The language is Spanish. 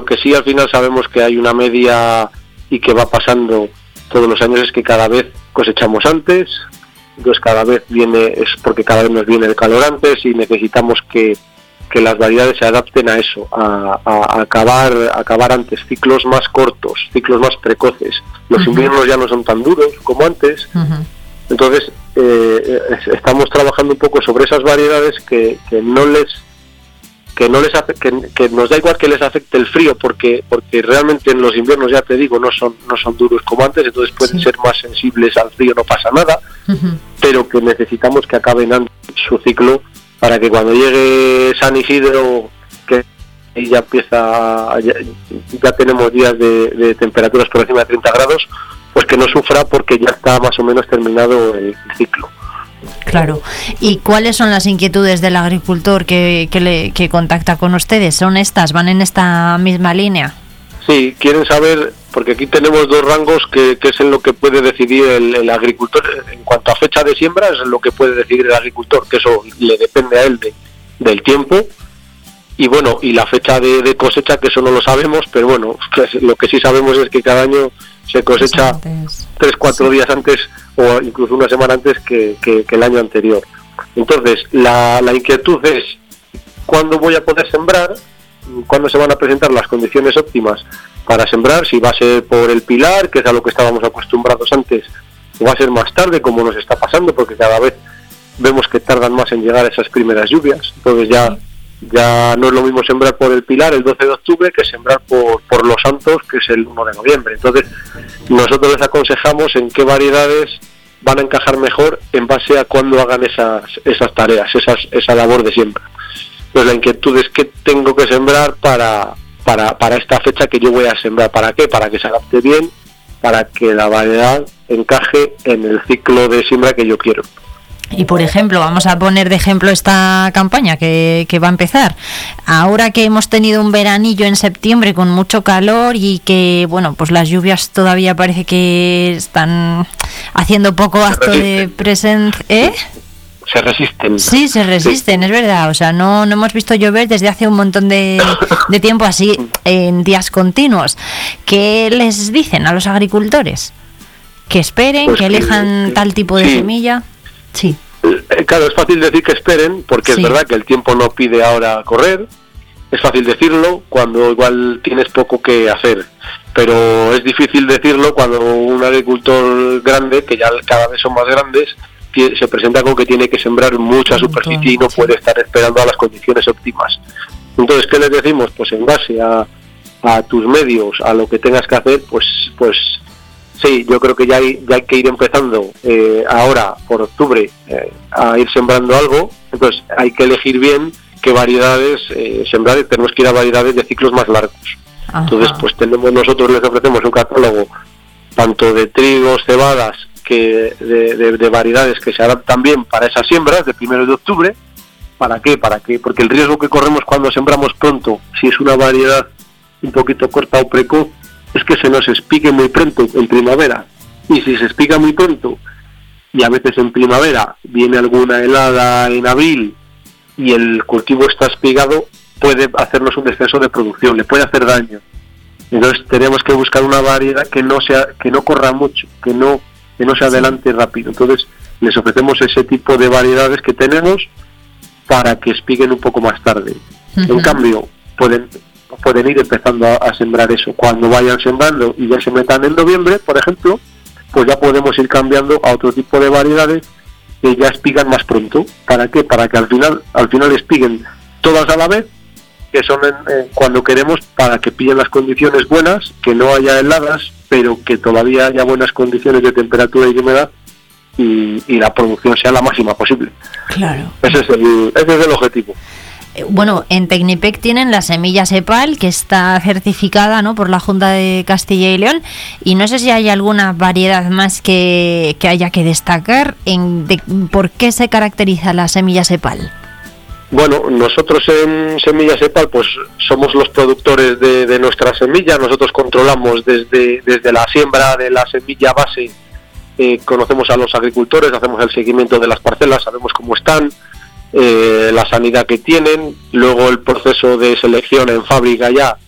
que sí al final sabemos que hay una media y que va pasando todos los años es que cada vez cosechamos antes, entonces cada vez es porque cada vez nos viene el calor antes y necesitamos que las variedades se adapten a eso, a acabar antes, ciclos más cortos, ciclos más precoces. Los inviernos ya no son tan duros como antes, entonces estamos trabajando un poco sobre esas variedades que nos da igual que les afecte el frío, porque realmente en los inviernos, ya te digo, no son duros como antes, entonces pueden ser más sensibles al frío, no pasa nada, pero que necesitamos que acaben antes su ciclo para que cuando llegue San Isidro, que ya ya tenemos días de temperaturas por encima de 30 grados, pues que no sufra porque ya está más o menos terminado el ciclo. Claro. ¿Y cuáles son las inquietudes del agricultor que contacta con ustedes? ¿Son estas? ¿Van en esta misma línea? Sí, quieren saber, porque aquí tenemos dos rangos que es en lo que puede decidir el agricultor. En cuanto a fecha de siembra, es lo que puede decidir el agricultor, que eso le depende a él del tiempo. Y bueno, y la fecha de cosecha, que eso no lo sabemos, pero bueno, lo que sí sabemos es que cada año se cosecha 3-4 días antes o incluso una semana antes que el año anterior. Entonces, la inquietud es ¿cuándo voy a poder sembrar? ¿Cuándo se van a presentar las condiciones óptimas para sembrar? Si va a ser por el Pilar, que es a lo que estábamos acostumbrados antes, o va a ser más tarde, como nos está pasando, porque cada vez vemos que tardan más en llegar esas primeras lluvias. Entonces ya no es lo mismo sembrar por el Pilar el 12 de octubre que sembrar por Los Santos, que es el 1 de noviembre. Entonces, nosotros les aconsejamos en qué variedades van a encajar mejor en base a cuándo hagan esas tareas, esa labor de siembra. Pues la inquietud es que tengo que sembrar para esta fecha que yo voy a sembrar. ¿Para qué? Para que se adapte bien, para que la variedad encaje en el ciclo de siembra que yo quiero. Y por ejemplo, vamos a poner de ejemplo esta campaña que va a empezar. Ahora que hemos tenido un veranillo en septiembre con mucho calor y que, bueno, pues las lluvias todavía parece que están haciendo poco acto de presencia, ¿eh? Se resisten. Sí, se resisten, sí. Es verdad. O sea, no hemos visto llover desde hace un montón de tiempo así en días continuos. ¿Qué les dicen a los agricultores? Que esperen, pues que elijan tal tipo de semilla. Sí. Claro, es fácil decir que esperen, porque es verdad que el tiempo no pide ahora correr. Es fácil decirlo cuando igual tienes poco que hacer, pero es difícil decirlo cuando un agricultor grande, que ya cada vez son más grandes, se presenta con que tiene que sembrar mucha superficie y no puede estar esperando a las condiciones óptimas. Entonces, ¿qué les decimos? Pues en base a tus medios, a lo que tengas que hacer, pues sí, yo creo que ya hay que ir empezando ahora, por octubre, a ir sembrando algo. Entonces hay que elegir bien qué variedades sembrar, y tenemos que ir a variedades de ciclos más largos. Ajá. Entonces, pues nosotros les ofrecemos un catálogo tanto de trigos, cebadas, que de variedades que se adaptan bien para esas siembras de 1 de octubre. ¿Para qué? Porque el riesgo que corremos cuando sembramos pronto, si es una variedad un poquito corta o precoz, es que se nos espigue muy pronto en primavera. Y si se espiga muy pronto, y a veces en primavera viene alguna helada en abril y el cultivo está espigado, puede hacernos un exceso de producción, le puede hacer daño. Entonces tenemos que buscar una variedad que no corra mucho, que no se adelante rápido. Entonces les ofrecemos ese tipo de variedades que tenemos para que espiguen un poco más tarde. Uh-huh. En cambio, pueden ir empezando a sembrar eso. Cuando vayan sembrando y ya se metan en noviembre, por ejemplo, pues ya podemos ir cambiando a otro tipo de variedades que ya espigan más pronto. ¿Para qué? Para que al final espiguen todas a la vez, que son cuando queremos, para que pillen las condiciones buenas, que no haya heladas, pero que todavía haya buenas condiciones de temperatura y de humedad, y la producción sea la máxima posible. Claro. Ese es el objetivo. Bueno, en Tecnipec tienen la semilla Sepal, que está certificada, ¿no?, por la Junta de Castilla y León, y no sé si hay alguna variedad más que haya que destacar. ¿Por qué se caracteriza la semilla Sepal? Bueno, nosotros en Semilla Sepal pues somos los productores de nuestra semilla. Nosotros controlamos desde la siembra de la semilla base, conocemos a los agricultores, hacemos el seguimiento de las parcelas, sabemos cómo están, la sanidad que tienen, luego el proceso de selección en fábrica ya